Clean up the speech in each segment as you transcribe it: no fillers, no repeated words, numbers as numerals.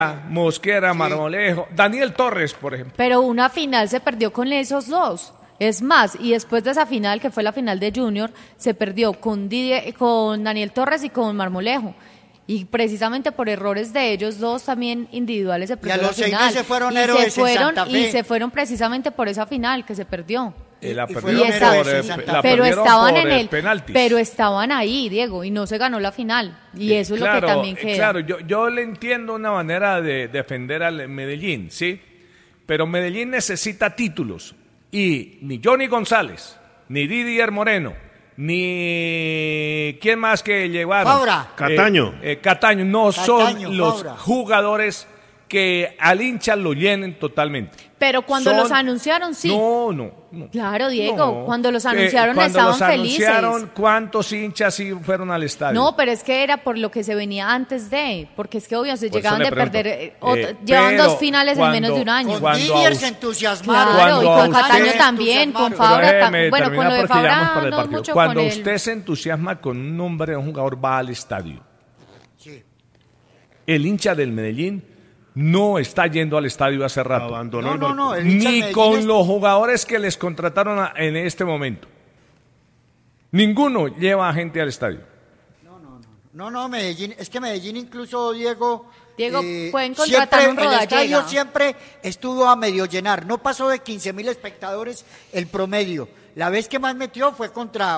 Mosquera, Marmolejo, Daniel Torres, por ejemplo. Pero una final se perdió con esos dos. Es más, y después de esa final, que fue la final de Junior, se perdió con Daniel Torres y con Marmolejo. Y precisamente por errores de ellos dos también individuales se perdió la final. Y a los 6 meses fueron héroes en Santa Fe. Y se fueron precisamente por esa final que se perdió. Pero estaban en el penaltis. Pero estaban ahí, Diego, y no se ganó la final. Y eso es lo que también queda. Claro, yo le entiendo una manera de defender al Medellín, ¿sí? Pero Medellín necesita títulos. Y ni Johnny González, ni Didier Moreno, ni quién más que llevaron. Fabra. Cataño. Cataño no son los jugadores que al hincha lo llenen totalmente. Pero cuando los anunciaron, sí. No. Claro, Diego, cuando los anunciaron estaban felices. ¿Cuántos hinchas sí fueron al estadio? No, pero es que era por lo que se venía antes de, porque es que obvio se llegaban de perder, llevan 2 finales en menos de un año. Con Didier se entusiasmaron. Claro, y con Cataño también, con Fabra también. Bueno, con lo de Fabra no mucho. Cuando usted se entusiasma con un nombre de un jugador, va al estadio. Sí. El hincha del Medellín no está yendo al estadio hace rato. Abandonó No, ni con los jugadores que les contrataron en este momento. Ninguno lleva a gente al estadio. No, Medellín, es que Medellín incluso, Diego, pueden contratar un Rodallega. El estadio siempre estuvo a medio llenar, no pasó de 15,000 espectadores el promedio. La vez que más metió fue contra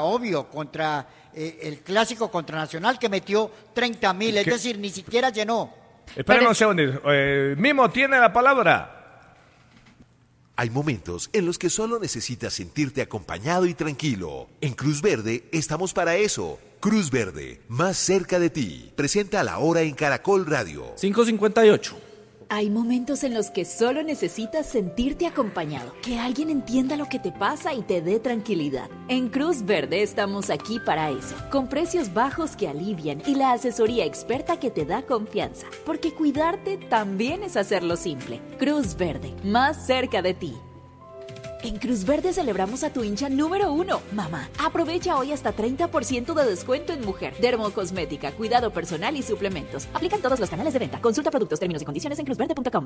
el clásico contra Nacional, que metió 30,000, es decir, ni siquiera llenó. Espérame un segundo. Mimo tiene la palabra. Hay momentos en los que solo necesitas sentirte acompañado y tranquilo. En Cruz Verde estamos para eso. Cruz Verde, más cerca de ti. Presenta La Hora en Caracol Radio. 5:58. Hay momentos en los que solo necesitas sentirte acompañado, que alguien entienda lo que te pasa y te dé tranquilidad. En Cruz Verde estamos aquí para eso, con precios bajos que alivian y la asesoría experta que te da confianza, porque cuidarte también es hacerlo simple. Cruz Verde, más cerca de ti. En Cruz Verde celebramos a tu hincha número 1, mamá. Aprovecha hoy hasta 30% de descuento en mujer, dermocosmética, cuidado personal y suplementos. Aplican todos los canales de venta. Consulta productos, términos y condiciones en cruzverde.com.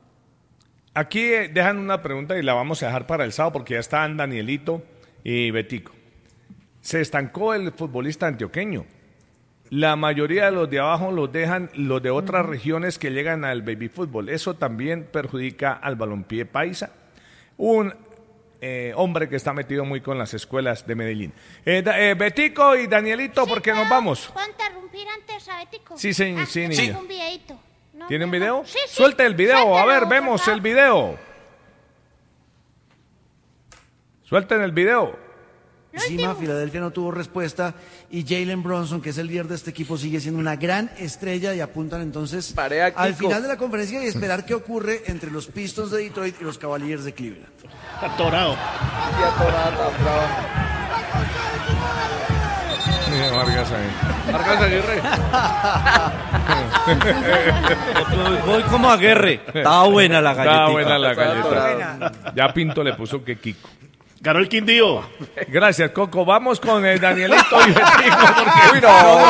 Aquí dejan una pregunta y la vamos a dejar para el sábado porque ya están Danielito y Betico. Se estancó el futbolista antioqueño. La mayoría de los de abajo los dejan los de otras regiones que llegan al baby fútbol. Eso también perjudica al balompié paisa. Un hombre que está metido muy con las escuelas de Medellín. Betico y Danielito, sí, porque nos vamos. ¿Puedo interrumpir antes a Betico? Sí, niña. Sí. Un videito. ¿Tiene un video? Sí. Suelte el video, suéltelo, a ver, vemos el video. Suelten el video. Encima, Filadelfia no tuvo respuesta y Jalen Brunson, que es el líder de este equipo, sigue siendo una gran estrella y apuntan entonces al final de la conferencia y esperar qué ocurre entre los Pistons de Detroit y los Cavaliers de Cleveland. Atorado. Mira, Vargas Aguirre. Voy como Aguirre. Estaba buena la galletita. Estaba buena la galleta. Ya Pinto le puso que Kiko. Ganó el Quindío. Gracias, Coco. Vamos con Danielito y Betico porque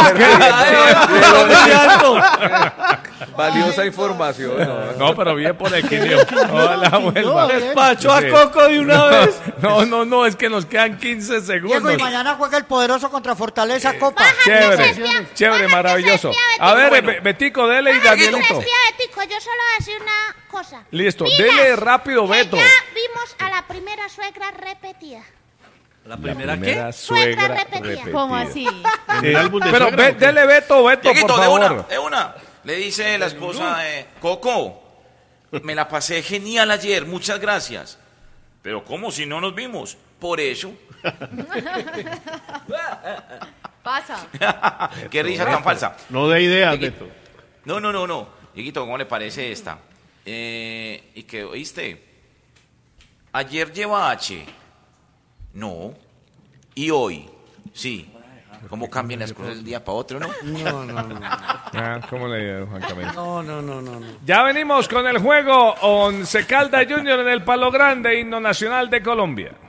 valiosa información. No, pero bien por el Quindío. Ojalá vuelva. Despacho a Coco de una vez. No, es que nos quedan 15 segundos. Diego, y mañana juega el poderoso contra Fortaleza Copa. Chévere, maravilloso. A ver, Betico, dele y Danielito. Betico, yo solo voy a decir una cosa. Listo, dele rápido, Beto. Ya vimos a la primera suegra repetida. ¿La primera qué? Suegra repetida. ¿Cómo así? Pero dele Beto, Dieguito, por favor. De una. Le dice la esposa Coco, me la pasé genial ayer, muchas gracias. Pero ¿cómo si no nos vimos? Por eso. Pasa. Qué risa tan falsa. No de ideas, Beto. No. Dieguito, ¿cómo le parece esta? ¿Y qué oíste? Ayer lleva H. No. ¿Y hoy? Sí. ¿Cómo cambian las cosas de un día para otro, no? No. ¿Cómo le digo, Juan Camilo? No. Ya venimos con el juego Once Caldas Junior en el Palo Grande, himno nacional de Colombia.